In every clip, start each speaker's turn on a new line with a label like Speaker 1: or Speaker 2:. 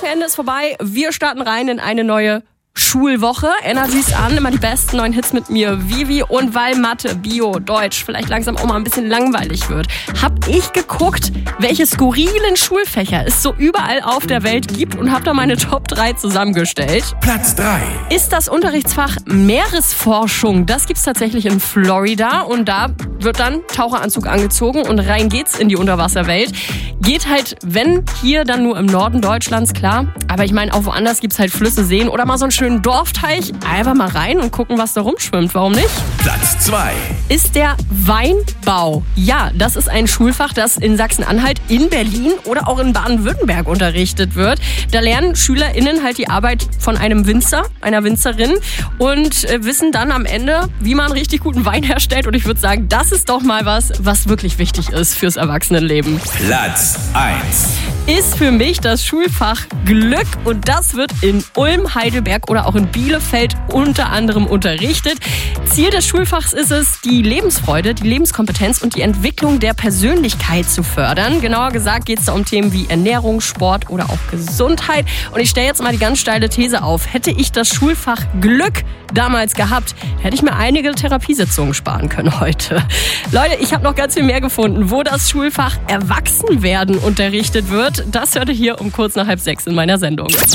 Speaker 1: Wochenende ist vorbei. Wir starten rein in eine neue Schulwoche. Energy's an, immer die besten neuen Hits mit mir, Vivi. Und weil Mathe, Bio, Deutsch vielleicht langsam auch mal ein bisschen langweilig wird, hab ich geguckt, welche skurrilen Schulfächer es so überall auf der Welt gibt und hab da meine Top 3 zusammengestellt.
Speaker 2: Platz 3
Speaker 1: ist das Unterrichtsfach Meeresforschung. Das gibt's tatsächlich in Florida und da wird dann Taucheranzug angezogen und rein geht's in die Unterwasserwelt. Geht halt, wenn hier, dann nur im Norden Deutschlands, klar. Aber ich meine, auch woanders gibt's halt Flüsse, Seen oder mal so einen schönen Dorfteich. Einfach mal rein und gucken, was da rumschwimmt. Warum nicht?
Speaker 2: Platz 2
Speaker 1: ist der Weinbau. Ja, das ist ein Schulfach, das in Sachsen-Anhalt, in Berlin oder auch in Baden-Württemberg unterrichtet wird. Da lernen SchülerInnen halt die Arbeit von einem Winzer, einer Winzerin und wissen dann am Ende, wie man richtig guten Wein herstellt. Und ich würde sagen, das ist doch mal was wirklich wichtig ist fürs Erwachsenenleben.
Speaker 2: Platz 1
Speaker 1: ist für mich das Schulfach Glück und das wird in Ulm, Heidelberg oder auch in Bielefeld unter anderem unterrichtet. Ziel des Schulfachs ist es, die Lebensfreude, die Lebenskompetenz und die Entwicklung der Persönlichkeit zu fördern. Genauer gesagt geht es da um Themen wie Ernährung, Sport oder auch Gesundheit. Und ich stelle jetzt mal die ganz steile These auf. Hätte ich das Schulfach Glück damals gehabt, hätte ich mir einige Therapiesitzungen sparen können heute. Leute, ich habe noch ganz viel mehr gefunden, wo das Schulfach Erwachsenwerden unterrichtet wird. Das hört ihr hier um kurz nach 5:30 in meiner Sendung.
Speaker 2: Energy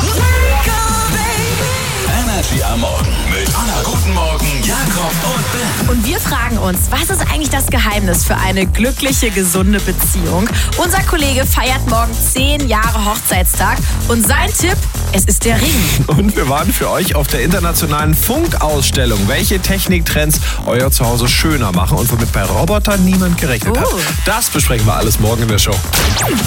Speaker 2: am Morgen mit Anna. Guten Morgen, Jakob und Ben.
Speaker 3: Und wir fragen uns, was ist eigentlich das Geheimnis für eine glückliche, gesunde Beziehung? Unser Kollege feiert morgen 10 Jahre Hochzeitstag und sein Tipp, es ist der Ring.
Speaker 4: Und wir waren für euch auf der internationalen Funkausstellung, welche Techniktrends euer Zuhause schöner machen und womit bei Robotern niemand gerechnet hat. Das besprechen wir alles morgen in der Show.